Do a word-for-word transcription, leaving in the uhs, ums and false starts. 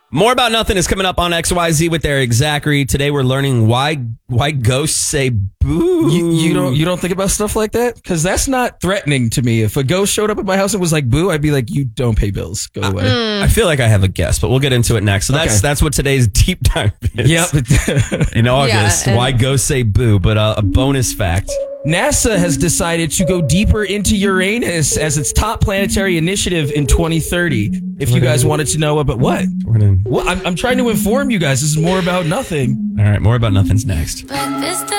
More About Nothing is coming up on X Y Z with Eric Zachary. Today we're learning why why ghosts say boo. You, you don't you don't think about stuff like that? Because that's not threatening to me. If a ghost showed up at my house and was like boo, I'd be like, you don't pay bills. Go away. Mm. I feel like I have a guess, but we'll get into it next. So that's Okay. that's what today's deep dive is. Yep. In August, Yeah, and- why ghosts say boo. But uh, a bonus fact. NASA has decided to go deeper into Uranus as its top planetary initiative in twenty thirty. If you guys wanted to know about what? We're gonna, Well, I'm, I'm trying to inform you guys. This is more about nothing. all right, More About Nothing's next. But this